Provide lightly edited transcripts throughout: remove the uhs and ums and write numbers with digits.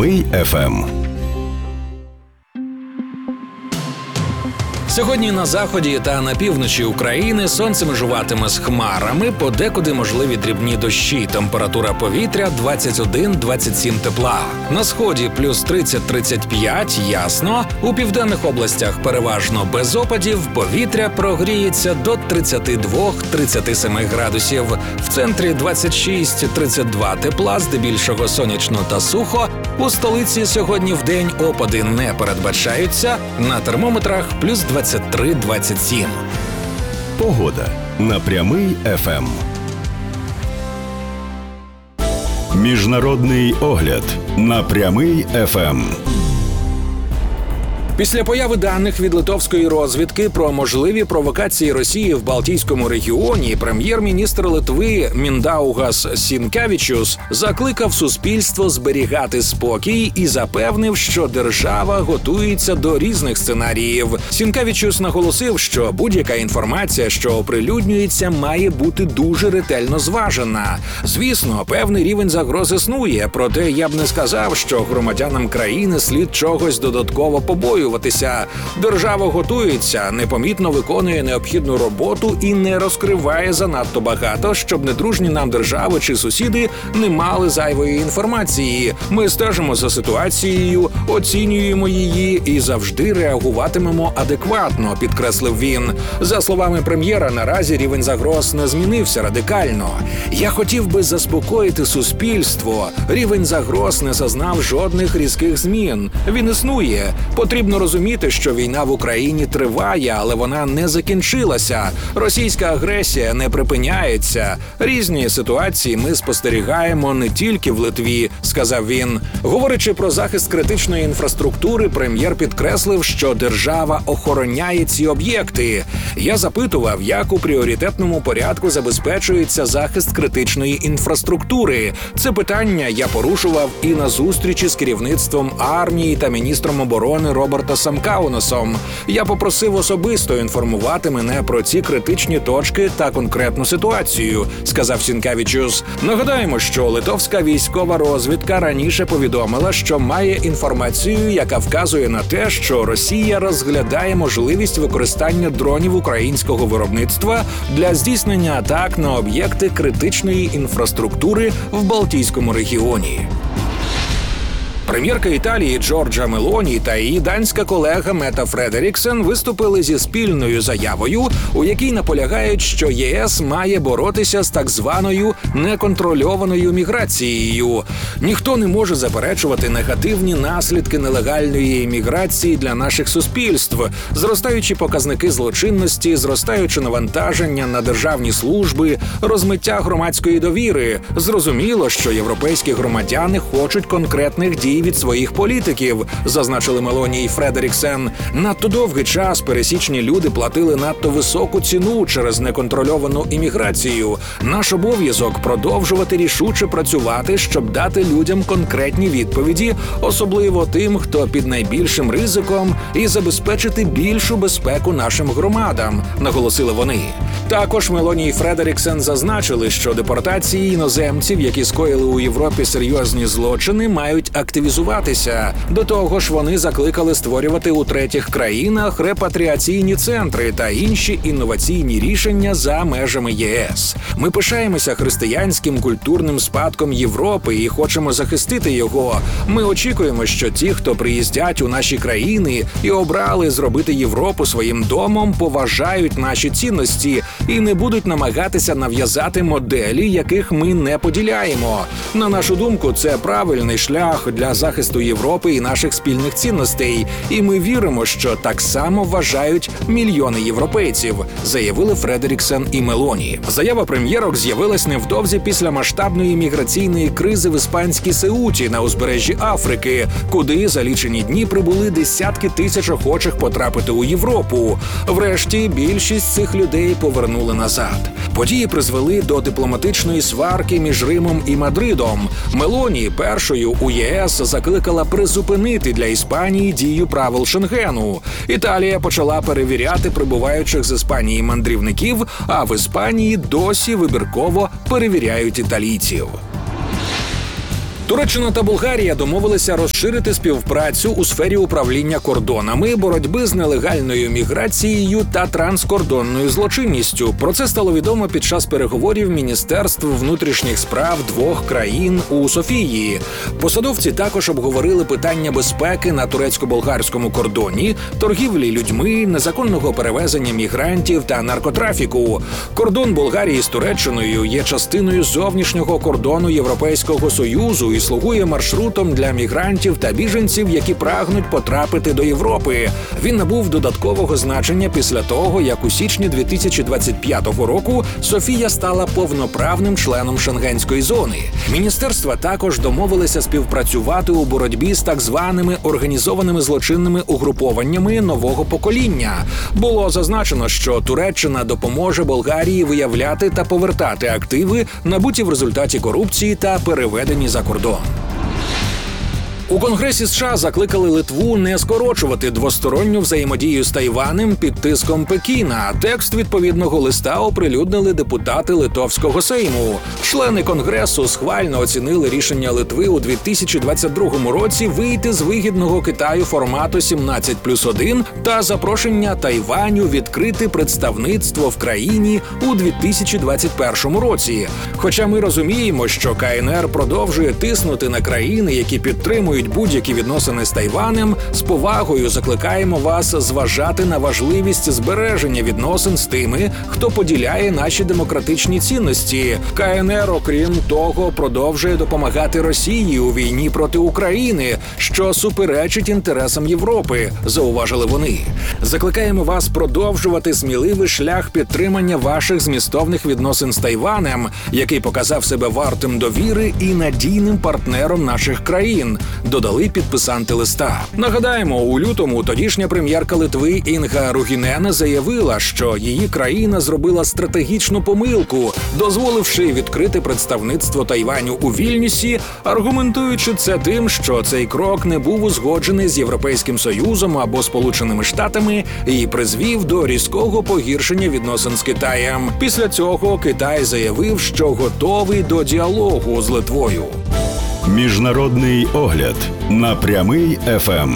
Прямий ФМ. Сьогодні на заході та на півночі України сонце межуватиме з хмарами, подекуди можливі дрібні дощі. Температура повітря 21-27 тепла. На сході плюс 30-35, ясно. У південних областях переважно без опадів, повітря прогріється до 32-37 градусів. В центрі 26-32 тепла, здебільшого сонячно та сухо. У столиці сьогодні вдень опади не передбачаються, на термометрах плюс 23-27. Погода на Прямий ФМ. Міжнародний огляд на Прямий ФМ. Після появи даних від литовської розвідки про можливі провокації Росії в Балтійському регіоні, прем'єр-міністр Литви Mindaugas Sinkevičius закликав суспільство зберігати спокій і запевнив, що держава готується до різних сценаріїв. Sinkevičius наголосив, що будь-яка інформація, що оприлюднюється, має бути дуже ретельно зважена. Звісно, певний рівень загроз існує, проте я б не сказав, що громадянам країни слід чогось додатково побоюватися. Держава готується, непомітно виконує необхідну роботу і не розкриває занадто багато, щоб недружні нам держави чи сусіди не мали зайвої інформації. Ми стежимо за ситуацією, оцінюємо її і завжди реагуватимемо адекватно, підкреслив він. За словами прем'єра, наразі рівень загроз не змінився радикально. Я хотів би заспокоїти суспільство. Рівень загроз не зазнав жодних різких змін. Він існує. Потрібно розуміти, що війна в Україні триває, але вона не закінчилася. Російська агресія не припиняється. Різні ситуації ми спостерігаємо не тільки в Литві, сказав він. Говорячи про захист критичної інфраструктури, прем'єр підкреслив, що держава охороняє ці об'єкти. Я запитував, як у пріоритетному порядку забезпечується захист критичної інфраструктури. Це питання я порушував і на зустрічі з керівництвом армії та міністром оборони Робертом Самкаунасом. Я попросив особисто інформувати мене про ці критичні точки та конкретну ситуацію, сказав Sinkevičius. Нагадаємо, що литовська військова розвідка раніше повідомила, що має інформацію, яка вказує на те, що Росія розглядає можливість використання дронів українського виробництва для здійснення атак на об'єкти критичної інфраструктури в Балтійському регіоні. Прем'єрка Італії Джорджа Мелоні та її данська колега Мета Фредеріксен виступили зі спільною заявою, у якій наполягають, що ЄС має боротися з так званою неконтрольованою міграцією. Ніхто не може заперечувати негативні наслідки нелегальної міграції для наших суспільств. Зростаючі показники злочинності, зростаюче навантаження на державні служби, розмиття громадської довіри. Зрозуміло, що європейські громадяни хочуть конкретних дій від своїх політиків, зазначили Мелоні і Фредеріксен. Надто довгий час пересічні люди платили надто високу ціну через неконтрольовану імміграцію. Наш обов'язок – продовжувати рішуче працювати, щоб дати людям конкретні відповіді, особливо тим, хто під найбільшим ризиком, і забезпечити більшу безпеку нашим громадам, наголосили вони. Також Мелоні і Фредеріксен зазначили, що депортації іноземців, які скоїли у Європі серйозні злочини, мають активізуватися. До того ж, вони закликали створювати у третіх країнах репатріаційні центри та інші інноваційні рішення за межами ЄС. Ми пишаємося християнським культурним спадком Європи і хочемо захистити його. Ми очікуємо, що ті, хто приїздять у наші країни і обрали зробити Європу своїм домом, поважають наші цінності і не будуть намагатися нав'язати моделі, яких ми не поділяємо. На нашу думку, це правильний шлях для захисту Європи і наших спільних цінностей. І ми віримо, що так само вважають мільйони європейців, заявили Фредеріксен і Мелоні. Заява прем'єрок з'явилась невдовзі після масштабної міграційної кризи в іспанській Сеуті на узбережжі Африки, куди за лічені дні прибули десятки тисяч охочих потрапити у Європу. Врешті більшість цих людей повернули назад. Події призвели до дипломатичної сварки між Римом і Мадридом. Мелоні першою у ЄС закликала призупинити для Іспанії дію правил Шенгену. Італія почала перевіряти прибуваючих з Іспанії мандрівників, а в Іспанії досі вибірково перевіряють італійців. Туреччина та Болгарія домовилися розширити співпрацю у сфері управління кордонами, боротьби з нелегальною міграцією та транскордонною злочинністю. Про це стало відомо під час переговорів Міністерств внутрішніх справ двох країн у Софії. Посадовці також обговорили питання безпеки на турецько-болгарському кордоні, торгівлі людьми, незаконного перевезення мігрантів та наркотрафіку. Кордон Болгарії з Туреччиною є частиною зовнішнього кордону Європейського Союзу і слугує маршрутом для мігрантів та біженців, які прагнуть потрапити до Європи. Він набув додаткового значення після того, як у січні 2025 року Софія стала повноправним членом Шенгенської зони. Міністерства також домовилися співпрацювати у боротьбі з так званими організованими злочинними угрупованнями нового покоління. Було зазначено, що Туреччина допоможе Болгарії виявляти та повертати активи, набуті в результаті корупції та переведені за кордон. У Конгресі США закликали Литву не скорочувати двосторонню взаємодію з Тайванем під тиском Пекіна. Текст відповідного листа оприлюднили депутати Литовського Сейму. Члени Конгресу схвально оцінили рішення Литви у 2022 році вийти з вигідного Китаю формату 17+1 та запрошення Тайваню відкрити представництво в країні у 2021 році. Хоча ми розуміємо, що КНР продовжує тиснути на країни, які підтримують будь-які відносини з Тайванем, з повагою закликаємо вас зважати на важливість збереження відносин з тими, хто поділяє наші демократичні цінності. КНР, окрім того, продовжує допомагати Росії у війні проти України, що суперечить інтересам Європи, зауважили вони. Закликаємо вас продовжувати сміливий шлях підтримання ваших змістовних відносин з Тайванем, який показав себе вартим довіри і надійним партнером наших країн, додали підписанти листа. Нагадаємо, у лютому тодішня прем'єрка Литви Інга Ругінен заявила, що її країна зробила стратегічну помилку, дозволивши відкрити представництво Тайваню у Вільнюсі, аргументуючи це тим, що цей крок не був узгоджений з Європейським Союзом або Сполученими Штатами і призвів до різкого погіршення відносин з Китаєм. Після цього Китай заявив, що готовий до діалогу з Литвою. Міжнародний огляд на Прямий ФМ.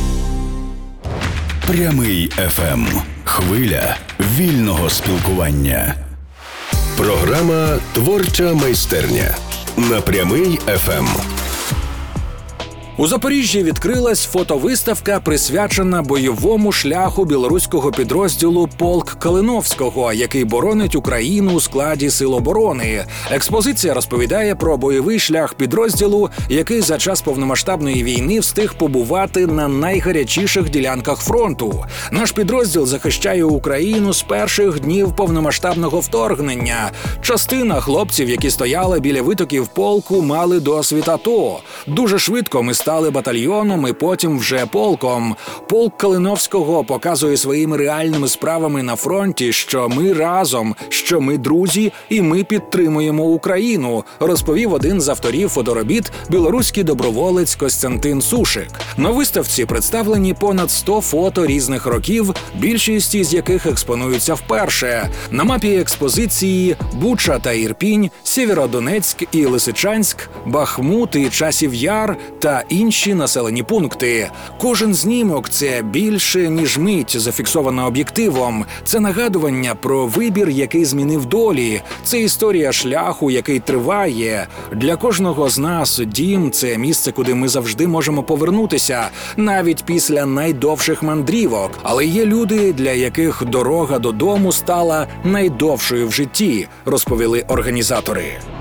Прямий ФМ. Хвиля вільного спілкування. Програма «Творча майстерня» на Прямий ФМ. У Запоріжжі відкрилась фотовиставка, присвячена бойовому шляху білоруського підрозділу «Полк Калиновського», який боронить Україну у складі Сил оборони. Експозиція розповідає про бойовий шлях підрозділу, який за час повномасштабної війни встиг побувати на найгарячіших ділянках фронту. Наш підрозділ захищає Україну з перших днів повномасштабного вторгнення. Частина хлопців, які стояли біля витоків полку, мали досвід АТО. Дуже швидко ми стали батальйоном і потім вже полком. Полк Калиновського показує своїми реальними справами на фронті, що ми разом, що ми друзі і ми підтримуємо Україну, розповів один з авторів фоторобіт, білоруський доброволець Костянтин Сушик. На виставці представлені понад 100 фото різних років, більшість із яких експонуються вперше. На мапі експозиції Буча та Ірпінь, Сєвєродонецьк і Лисичанськ, Бахмут і Часів Яр та інші населені пункти. Кожен знімок – це більше, ніж мить, зафіксована об'єктивом. Це нагадування про вибір, який змінив долі. Це історія шляху, який триває. Для кожного з нас дім – це місце, куди ми завжди можемо повернутися, навіть після найдовших мандрівок. Але є люди, для яких дорога додому стала найдовшою в житті, розповіли організатори.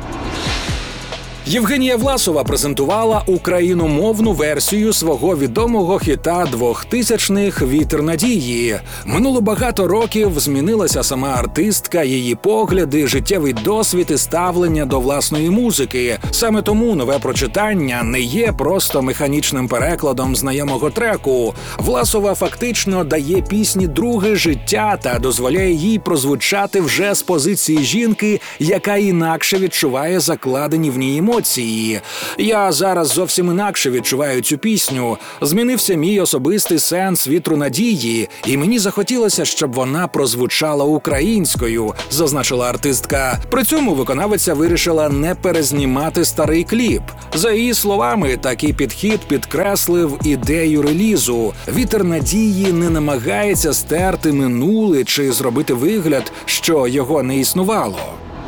Євгенія Власова презентувала україномовну версію свого відомого хіта 2000-х «Вітер надії». Минуло багато років, змінилася сама артистка, її погляди, життєвий досвід і ставлення до власної музики. Саме тому нове прочитання не є просто механічним перекладом знайомого треку. Власова фактично дає пісні друге життя та дозволяє їй прозвучати вже з позиції жінки, яка інакше відчуває закладені в ній емоції. емоції. Я зараз зовсім інакше відчуваю цю пісню. Змінився мій особистий сенс «Вітру надії», і мені захотілося, щоб вона прозвучала українською, зазначила артистка. При цьому виконавиця вирішила не перезнімати старий кліп. За її словами, такий підхід підкреслив ідею релізу. «Вітер надії» не намагається стерти минуле чи зробити вигляд, що його не існувало.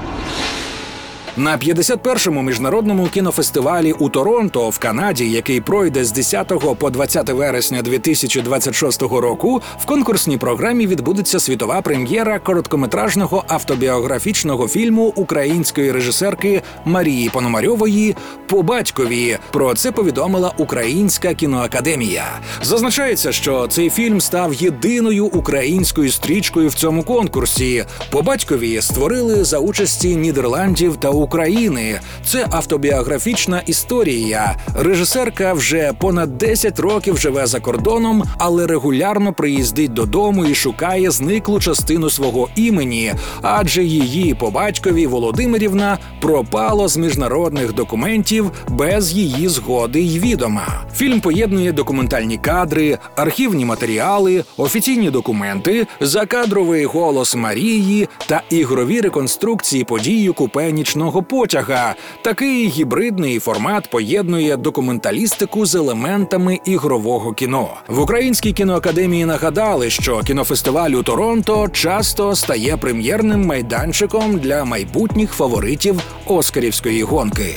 На 51-му міжнародному кінофестивалі у Торонто в Канаді, який пройде з 10 по 20 вересня 2026 року, в конкурсній програмі відбудеться світова прем'єра короткометражного автобіографічного фільму української режисерки Марії Пономарьової «По батькові». Про це повідомила Українська кіноакадемія. Зазначається, що цей фільм став єдиною українською стрічкою в цьому конкурсі. «По батькові» створили за участі Нідерландів та України. Це автобіографічна історія. Режисерка вже понад 10 років живе за кордоном, але регулярно приїздить додому і шукає зниклу частину свого імені, адже її по батькові Володимирівна пропало з міжнародних документів без її згоди й відома. Фільм поєднує документальні кадри, архівні матеріали, офіційні документи, закадровий голос Марії та ігрові реконструкції подій у купе нічного потяга. Такий гібридний формат поєднує документалістику з елементами ігрового кіно. В Українській кіноакадемії нагадали, що кінофестиваль у Торонто часто стає прем'єрним майданчиком для майбутніх фаворитів оскарівської гонки.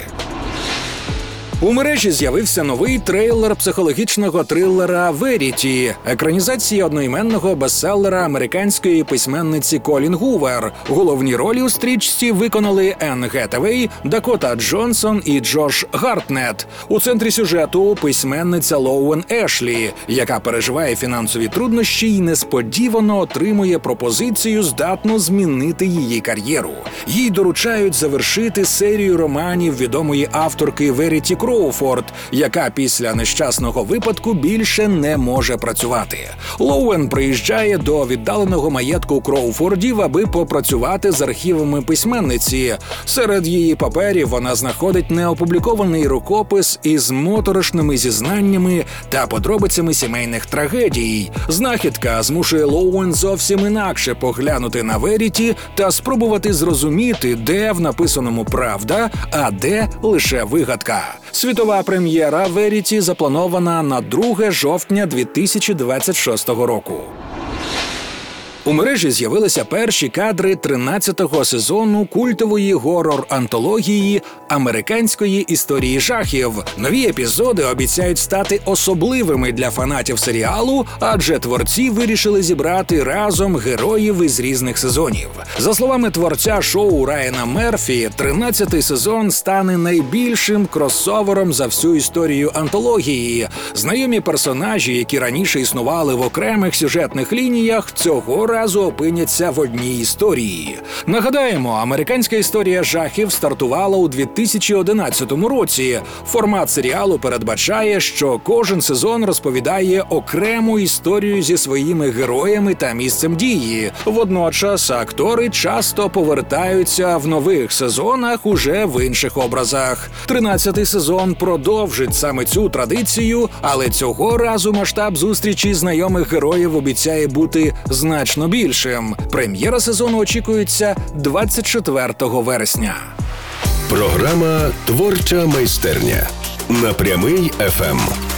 У мережі з'явився новий трейлер психологічного трилера «Веріті», екранізації одноіменного бестселера американської письменниці Колін Гувер. Головні ролі у стрічці виконали Енн Гетевей, Дакота Джонсон і Джош Гартнет. У центрі сюжету письменниця Лоуен Ешлі, яка переживає фінансові труднощі і несподівано отримує пропозицію, здатну змінити її кар'єру. Їй доручають завершити серію романів відомої авторки Веріті Кроуфорд, яка після нещасного випадку більше не може працювати. Лоуен приїжджає до віддаленого маєтку Кроуфордів, аби попрацювати з архівами письменниці. Серед її паперів вона знаходить неопублікований рукопис із моторошними зізнаннями та подробицями сімейних трагедій. Знахідка змушує Лоуен зовсім інакше поглянути на Веріті та спробувати зрозуміти, де в написаному правда, а де лише вигадка. Світова прем'єра «Веріті» запланована на 2 жовтня 2026 року. У мережі з'явилися перші кадри 13-го сезону культової горор-антології американської історії жахів. Нові епізоди обіцяють стати особливими для фанатів серіалу, адже творці вирішили зібрати разом героїв із різних сезонів. За словами творця шоу Райана Мерфі, 13-й сезон стане найбільшим кросовером за всю історію антології. Знайомі персонажі, які раніше існували в окремих сюжетних лініях, цього разу опиняться в одній історії. Нагадаємо, американська історія жахів стартувала у 2011 році. Формат серіалу передбачає, що кожен сезон розповідає окрему історію зі своїми героями та місцем дії. Водночас актори часто повертаються в нових сезонах уже в інших образах. 13-й сезон продовжить саме цю традицію, але цього разу масштаб зустрічі знайомих героїв обіцяє бути значно більшим. Прем'єра сезону очікується 24 вересня. Програма «Творча майстерня» на Прямий ФМ.